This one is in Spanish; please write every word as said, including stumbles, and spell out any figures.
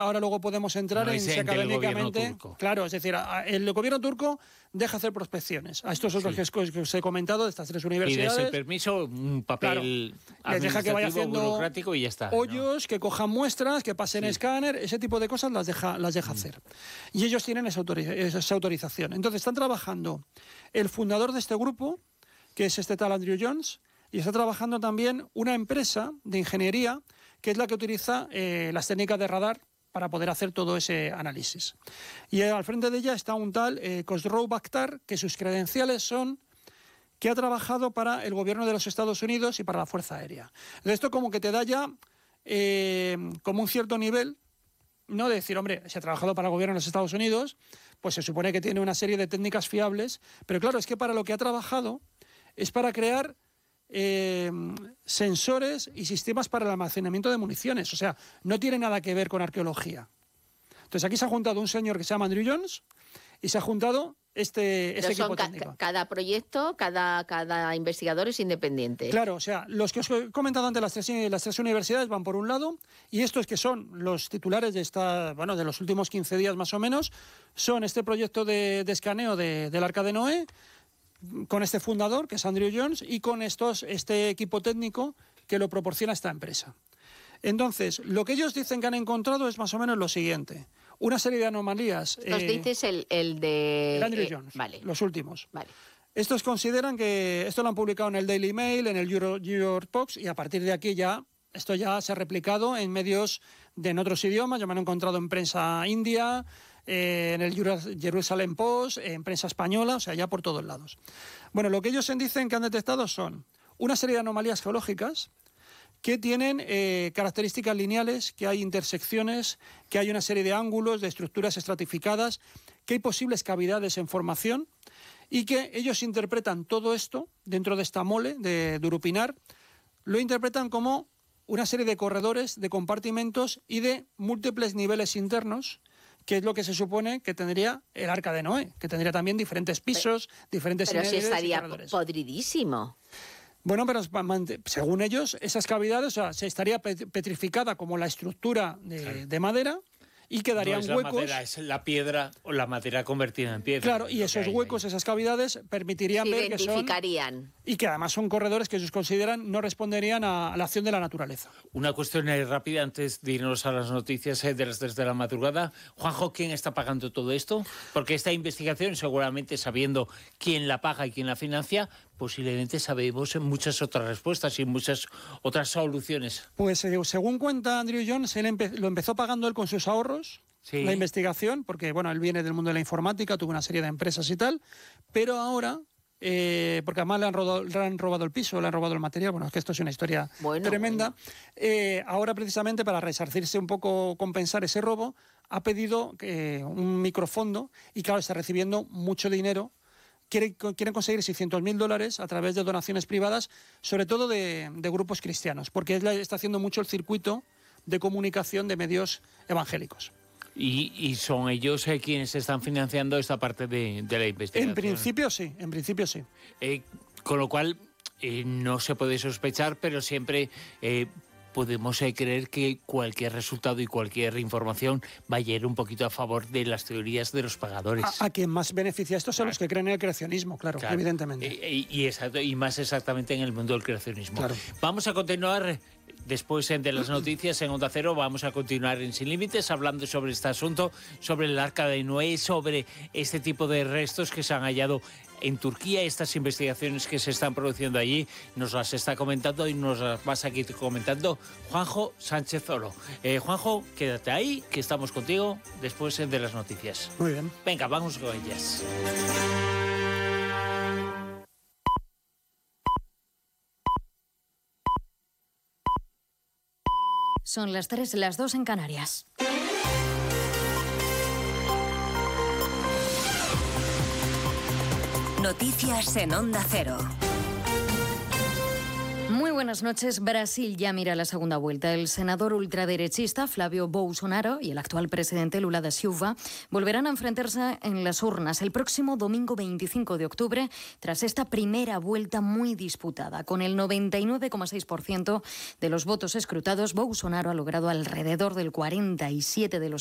ahora luego podemos entrar no en si académicamente. Claro, es decir, el gobierno turco deja hacer prospecciones a estos otros sí. que os he comentado, de estas tres universidades. Pide ese permiso, un papel claro, les deja que vaya haciendo burocrático y ya está. Hoyos, ¿no? que cojan muestras, que pasen sí. escáner, ese tipo de cosas las deja, las deja mm. hacer. Y ellos tienen esa, autoriz- esa autorización. Entonces están trabajando el fundador de este grupo, que es este tal Andrew Jones, y está trabajando también una empresa de ingeniería que es la que utiliza eh, las técnicas de radar para poder hacer todo ese análisis. Y al frente de ella está un tal eh, Khosrow Bakhtar, que sus credenciales son que ha trabajado para el gobierno de los Estados Unidos y para la Fuerza Aérea. Entonces, esto como que te da ya eh, como un cierto nivel, no de decir, hombre, si ha trabajado para el gobierno de los Estados Unidos, pues se supone que tiene una serie de técnicas fiables, pero claro, es que para lo que ha trabajado es para crear Eh, sensores y sistemas para el almacenamiento de municiones. O sea, no tiene nada que ver con arqueología. Entonces aquí se ha juntado un señor que se llama Andrew Jones y se ha juntado este, este equipo ca- técnico. Cada proyecto, cada, cada investigador es independiente. Claro, o sea, los que os he comentado antes, las tres, las tres universidades van por un lado, y estos que son los titulares de esta, bueno, de los últimos quince días más o menos, son este proyecto de, de escaneo de, del Arca de Noé, con este fundador, que es Andrew Jones, y con estos, este equipo técnico que lo proporciona esta empresa. Entonces, lo que ellos dicen que han encontrado es más o menos lo siguiente. Una serie de anomalías. Nos eh, dices el, el de... El Andrew eh, Jones, vale. los últimos. Vale. Estos consideran que... Esto lo han publicado en el Daily Mail, en el New York Post, y a partir de aquí ya... Esto ya se ha replicado en medios de en otros idiomas. Yo me lo he encontrado en prensa india, eh, en el Jerusalem Post, en prensa española, o sea, ya por todos lados. Bueno, lo que ellos dicen que han detectado son una serie de anomalías geológicas que tienen eh, características lineales, que hay intersecciones, que hay una serie de ángulos, de estructuras estratificadas, que hay posibles cavidades en formación y que ellos interpretan todo esto dentro de esta mole de, de Urupinar, lo interpretan como una serie de corredores, de compartimentos y de múltiples niveles internos, que es lo que se supone que tendría el Arca de Noé, que tendría también diferentes pisos, pero, diferentes pero niveles. Pero si estaría y corredores. podridísimo. Bueno, pero según ellos, esas cavidades, o sea, se estaría petrificada como la estructura de, claro. de madera, y quedarían no es la huecos. Madera, es la piedra o la madera convertida en piedra. Claro, y esos huecos, ahí. esas cavidades, permitirían se ver que son... identificarían. Y que además son corredores que ellos consideran no responderían a, a la acción de la naturaleza. Una cuestión rápida antes de irnos a las noticias de las tres de la madrugada. Juanjo, ¿quién está pagando todo esto? Porque esta investigación, seguramente sabiendo quién la paga y quién la financia, posiblemente sabemos muchas otras respuestas y muchas otras soluciones. Pues eh, según cuenta Andrew Jones, él empe- lo empezó pagando él con sus ahorros, sí. la investigación, porque bueno, él viene del mundo de la informática, tuvo una serie de empresas y tal, pero ahora, eh, porque además le han, robado, le han robado el piso, le han robado el material, bueno, es que esto es una historia bueno, tremenda, bueno. Eh, ahora precisamente para resarcirse un poco, compensar ese robo, ha pedido eh, un microfondo y claro, está recibiendo mucho dinero. Quieren, quieren conseguir seiscientos mil dólares a través de donaciones privadas, sobre todo de, de grupos cristianos, porque él está haciendo mucho el circuito de comunicación de medios evangélicos. Y, y son ellos eh, quienes están financiando esta parte de, de la investigación. En principio sí, en principio sí. Eh, con lo cual eh, no se puede sospechar, pero siempre... Eh, podemos eh, creer que cualquier resultado y cualquier información va a ir un poquito a favor de las teorías de los pagadores. A, a quien más beneficia esto son claro. los que creen en el creacionismo, claro, claro. evidentemente. Y, y, exacto, y más exactamente en el mundo del creacionismo. Claro. Vamos a continuar... Después de las noticias en Onda Cero vamos a continuar en Sin Límites hablando sobre este asunto, sobre el Arca de Noé, sobre este tipo de restos que se han hallado en Turquía, estas investigaciones que se están produciendo allí, nos las está comentando y nos las vas aquí comentando Juanjo Sánchez Oro. Eh, Juanjo, quédate ahí, que estamos contigo después de las noticias. Muy bien. Venga, vamos con ellas. Son las tres, las dos en Canarias. Noticias en Onda Cero. Muy buenas noches. Brasil ya mira la segunda vuelta. El senador ultraderechista Flávio Bolsonaro y el actual presidente Lula da Silva volverán a enfrentarse en las urnas el próximo domingo veinticinco de octubre tras esta primera vuelta muy disputada. Con el noventa y nueve coma seis por ciento de los votos escrutados, Bolsonaro ha logrado alrededor del cuarenta y siete por ciento de los